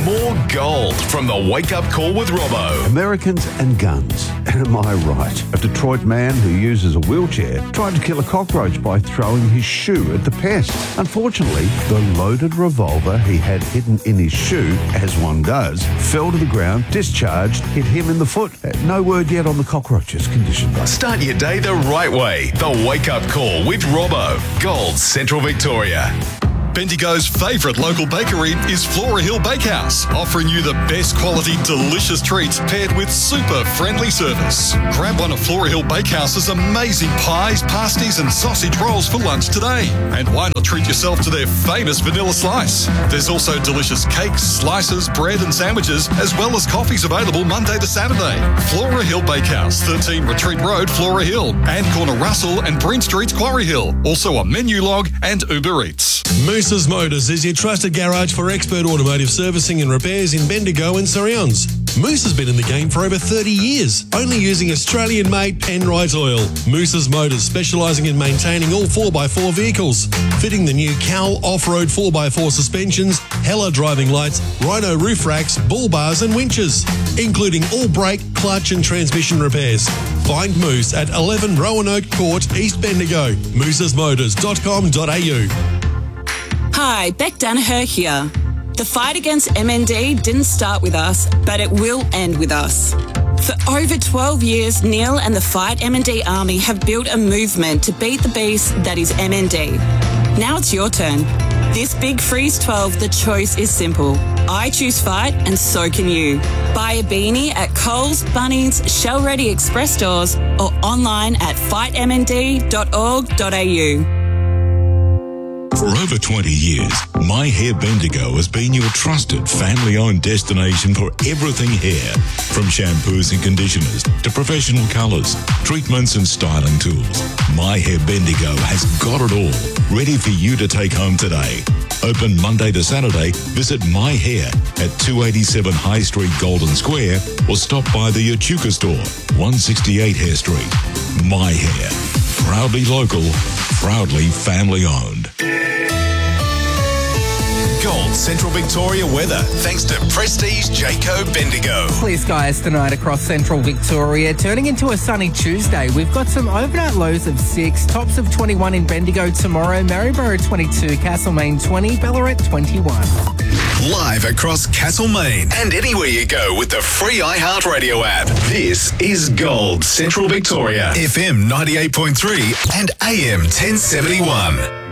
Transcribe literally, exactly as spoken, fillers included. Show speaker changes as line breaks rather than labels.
More gold from the Wake Up Call with Robbo.
Americans and guns. Am I right? A Detroit man who uses a wheelchair tried to kill a cockroach by throwing his shoe at the pest. Unfortunately, the loaded revolver he had hidden in his shoe, as one does, fell to the ground, discharged, hit him in the foot. No word yet on the cockroach's condition, though.
Start your day the right way. The Wake Up Call with Robbo. Gold, Central Victoria.
Bendigo's favourite local bakery is Flora Hill Bakehouse, offering you the best quality, delicious treats paired with super friendly service. Grab one of Flora Hill Bakehouse's amazing pies, pasties and sausage rolls for lunch today. And why not treat yourself to their famous vanilla slice? There's also delicious cakes, slices, bread and sandwiches, as well as coffees available Monday to Saturday. Flora Hill Bakehouse, thirteen Retreat Road, Flora Hill, and corner Russell and Breen Street, Quarry Hill. Also on Menu Log and Uber Eats.
Moose's Motors is your trusted garage for expert automotive servicing and repairs in Bendigo and surrounds. Moose has been in the game for over thirty years, only using Australian-made Penrite oil. Moose's Motors, specialising in maintaining all four by four vehicles, fitting the new Cal off-road four by four suspensions, Hella driving lights, Rhino roof racks, bull bars and winches, including all brake, clutch and transmission repairs. Find Moose at eleven Roanoke Court, East Bendigo. mooses motors dot com dot a u.
Hi, Beck Danaher here. The fight against M N D didn't start with us, but it will end with us. For over twelve years, Neil and the Fight M N D Army have built a movement to beat the beast that is M N D. Now it's your turn. This Big Freeze twelve, the choice is simple. I choose Fight and so can you. Buy a beanie at Coles, Bunnings, Shell Ready Express stores or online at fight m n d dot org dot a u.
For over twenty years, My Hair Bendigo has been your trusted family-owned destination for everything hair. From shampoos and conditioners to professional colours, treatments and styling tools. My Hair Bendigo has got it all, ready for you to take home today. Open Monday to Saturday, visit My Hair at two eighty-seven High Street, Golden Square, or stop by the Echuca store, one sixty-eight Hare Street. My Hair, proudly local, proudly family-owned.
Gold Central Victoria weather, thanks to Prestige Jayco Bendigo.
Clear skies tonight across Central Victoria, turning into a sunny Tuesday. We've got some overnight lows of six, tops of twenty-one in Bendigo tomorrow, Maryborough twenty-two, Castlemaine twenty, Ballarat twenty-one.
Live across Castlemaine and anywhere you go with the free iHeartRadio app. This is Gold Central Victoria, F M ninety-eight point three and A M ten seventy-one.